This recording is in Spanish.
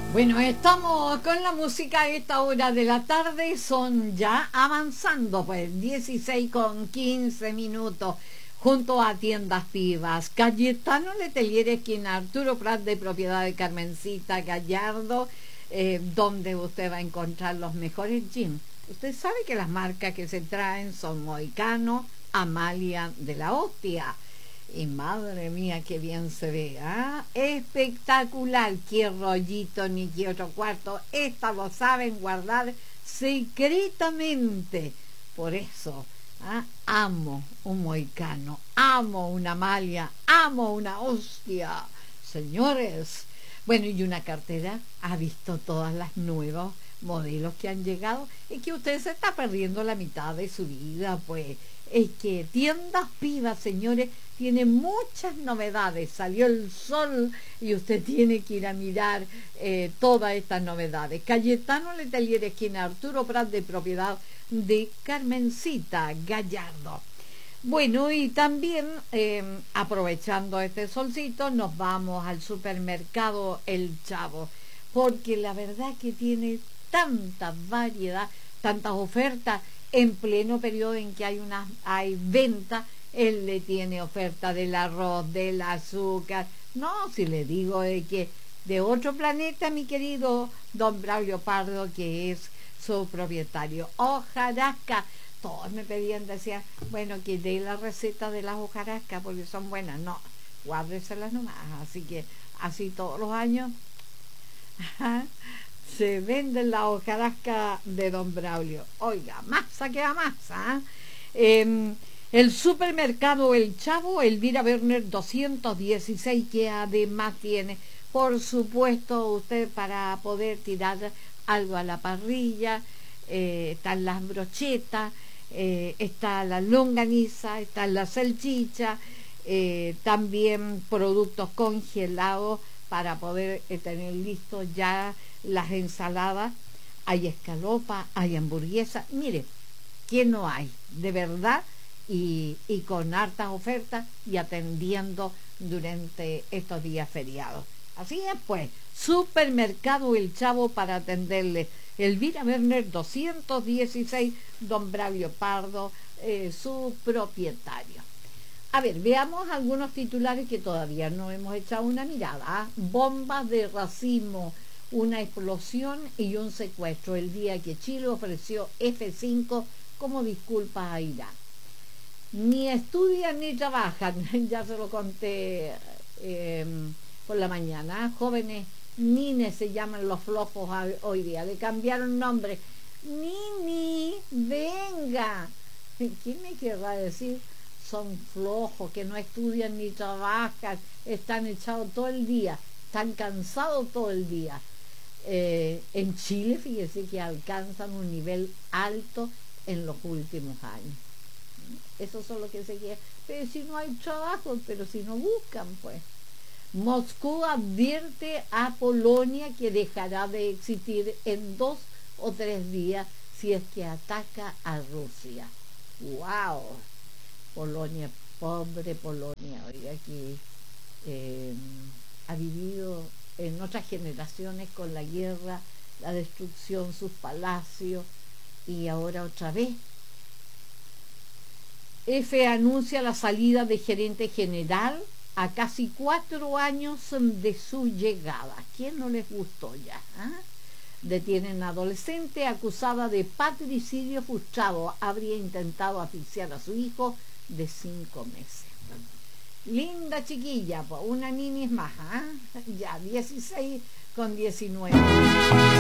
Bueno, estamos con la música a esta hora de la tarde, son ya avanzando, pues 16:15, junto a Tiendas Pivas, Cayetano Letelier, esquina Arturo Prat, de propiedad de Carmencita Gallardo, donde usted va a encontrar los mejores jeans. Usted sabe que las marcas que se traen son Mohicano, Amalia de la Hostia. Y madre mía, qué bien se ve, ¿ah? Espectacular, qué rollito ni qué otro cuarto. Esta lo saben guardar secretamente. Por eso, ¿ah? Amo un mohicano, amo una Amalia, amo una Hostia. Señores, bueno, y una cartera, ha visto todas las nuevos modelos que han llegado. Es que usted se está perdiendo la mitad de su vida, pues. Es que Tiendas Pivas, señores, tiene muchas novedades. Salió el sol y usted tiene que ir a mirar todas estas novedades. Cayetano Letelier, esquina Arturo Prat, de propiedad de Carmencita Gallardo. Bueno, y también aprovechando este solcito, nos vamos al supermercado El Chavo, porque la verdad que tiene tanta variedad, tantas ofertas en pleno periodo en que hay venta. Él le tiene oferta del arroz, del azúcar. No, si le digo que de otro planeta, mi querido don Braulio Pardo, que es su propietario. Hojarasca, todos me pedían, decían, bueno, que dé la receta de las hojarascas porque son buenas. No, guárdeselas nomás. Así que así todos los años se venden la hojarasca de don Braulio. Oiga, masa que va masa, el supermercado El Chavo, Elvira Werner 216, que además tiene, por supuesto, usted para poder tirar algo a la parrilla, están las brochetas, está la longaniza, está la salchicha, también productos congelados para poder tener listos ya las ensaladas. Hay escalopa, hay hamburguesa, mire, que no hay, de verdad, y con hartas ofertas y atendiendo durante estos días feriados. Así es, pues, supermercado El Chavo para atenderle. Elvira Werner 216, don Braulio Pardo, su propietario. A ver, veamos algunos titulares que todavía no hemos echado una mirada. Bombas de racismo, una explosión y un secuestro el día que Chile ofreció F-5 como disculpa a Irak. Ni estudian ni trabajan, ya se lo conté por la mañana. Jóvenes nines se llaman los flojos hoy día, le cambiaron nombre. Nini, venga. ¿Quién me querrá decir? Son flojos, que no estudian ni trabajan, están echados todo el día, están cansados todo el día. En Chile, fíjese que alcanzan un nivel alto en los últimos años. Eso es lo que se quiere. Pero si no hay trabajo, pero si no buscan, pues. Moscú advierte a Polonia que dejará de existir en 2 o 3 días si es que ataca a Rusia. ¡Wow! Polonia, pobre Polonia, oiga, que ha vivido en otras generaciones con la guerra, la destrucción, sus palacios, y ahora otra vez. F anuncia la salida de gerente general a casi 4 años de su llegada. ¿Quién no les gustó ya? Detienen a adolescente acusada de patricidio frustrado. Habría intentado asfixiar a su hijo de 5 meses. Linda chiquilla, pues, una niña más, ya 16 con 19.